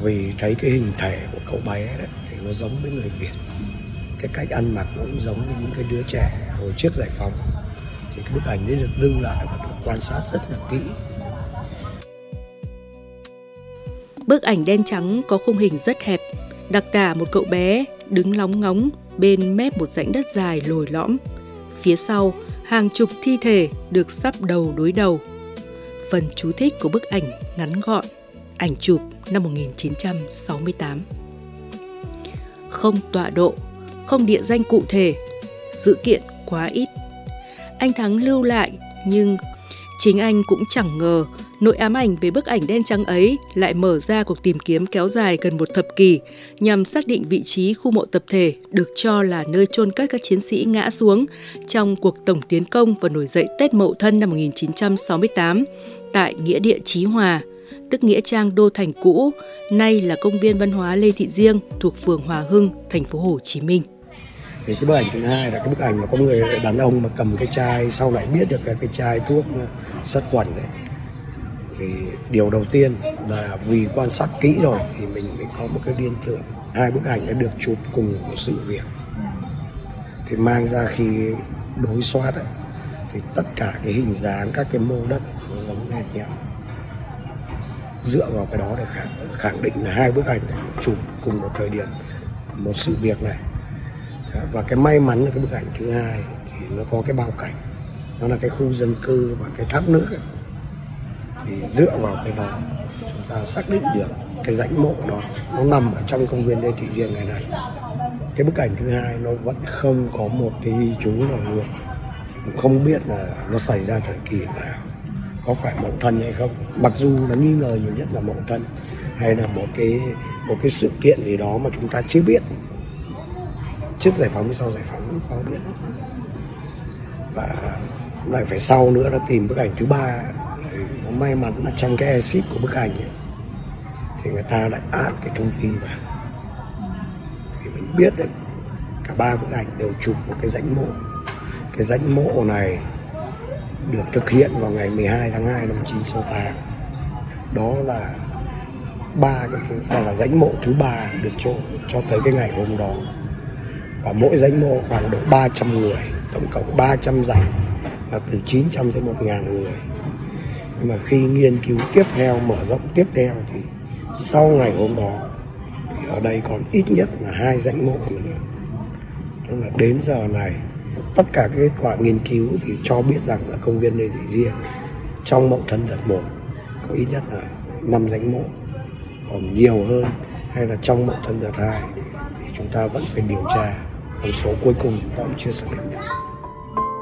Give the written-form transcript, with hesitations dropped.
Vì thấy cái hình thể của cậu bé đấy thì nó giống với người Việt, cái cách ăn mặc cũng giống với những cái đứa trẻ hồi trước giải phóng. Thì cái bức ảnh đấy được lưu lại và được quan sát rất là kỹ. Bức ảnh đen trắng có khung hình rất hẹp, đặc tả một cậu bé đứng lóng ngóng bên mép một rãnh đất dài lồi lõm. Phía sau, hàng chục thi thể được sắp đầu đối đầu. Phần chú thích của bức ảnh ngắn gọn, ảnh chụp năm 1968. Không tọa độ, không địa danh cụ thể, sự kiện quá ít. Anh Thắng lưu lại nhưng chính anh cũng chẳng ngờ nỗi ám ảnh về bức ảnh đen trắng ấy lại mở ra cuộc tìm kiếm kéo dài gần một thập kỷ nhằm xác định vị trí khu mộ tập thể được cho là nơi chôn cất các chiến sĩ ngã xuống trong cuộc tổng tiến công và nổi dậy Tết Mậu Thân năm 1968 tại nghĩa địa Chí Hòa, tức nghĩa trang Đô Thành cũ, nay là công viên văn hóa Lê Thị Riêng thuộc phường Hòa Hưng, thành phố Hồ Chí Minh. Thì cái bức ảnh thứ hai là cái bức ảnh mà có người đàn ông mà cầm cái chai, sau lại biết được cái chai thuốc sát khuẩn đấy. Thì điều đầu tiên là vì quan sát kỹ rồi thì mình mới có một cái liên tưởng. Hai bức ảnh đã được chụp cùng một sự việc. Thì mang ra khi đối soát ấy, thì tất cả cái hình dáng, các cái mô đất nó giống hệt nhau. Dựa vào cái đó để khẳng định là hai bức ảnh đã được chụp cùng một thời điểm, một sự việc này. Và cái may mắn là cái bức ảnh thứ hai thì nó có cái bao cảnh, nó là cái khu dân cư và cái thác nước ấy. Thì dựa vào cái đó chúng ta xác định được cái rãnh mộ đó nó nằm ở trong công viên Lê Thị Riêng ngày này. Cái bức ảnh thứ hai nó vẫn không có một cái ghi chú nào luôn, cũng không biết là nó xảy ra thời kỳ nào, có phải Mậu Thân hay không. Mặc dù nó nghi ngờ nhiều nhất là Mậu Thân hay là một cái sự kiện gì đó mà chúng ta chưa biết. Trước giải phóng hay sau giải phóng cũng khó biết hết. Và lại phải sau nữa là tìm bức ảnh thứ ba. May mắn là trong cái exit của bức ảnh ấy, thì người ta lại add cái thông tin vào. Thì mình biết được cả ba bức ảnh đều chụp một cái rãnh mộ. Cái rãnh mộ này được thực hiện vào ngày 12 tháng 2 năm 1968. Đó là rãnh mộ thứ ba được cho tới cái ngày hôm đó. Và mỗi rãnh mộ khoảng độ 300 người, tổng cộng 300 rãnh là từ 900 tới 1.000 người. Nhưng mà khi nghiên cứu tiếp theo, mở rộng tiếp theo thì sau ngày hôm đó thì ở đây còn ít nhất là 2 rãnh mộ nữa. Tức là đến giờ này tất cả các kết quả nghiên cứu thì cho biết rằng ở công viên Lê Thị Riêng trong Mậu Thân đợt 1 có ít nhất là 5 rãnh mộ, còn nhiều hơn hay là trong Mậu Thân đợt 2 thì chúng ta vẫn phải điều tra, con số cuối cùng chúng ta cũng chưa xác định được.